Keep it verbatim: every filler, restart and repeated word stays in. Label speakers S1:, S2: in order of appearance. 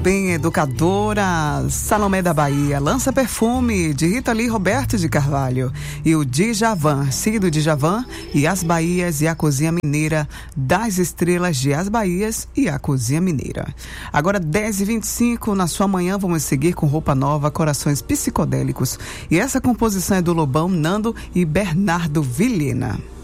S1: bem, educadora Salomé da Bahia. Lança Perfume, de Rita Lee Roberto de Carvalho. E o Djavan, Cid Djavan e As Bahias e a Cozinha Mineira das Estrelas de As Bahias e a Cozinha Mineira. Agora dez e vinte e cinco, na sua manhã vamos seguir com Roupa Nova, Corações Psicodélicos. E essa composição é do Lobão, Nando e Bernardo Vilhena.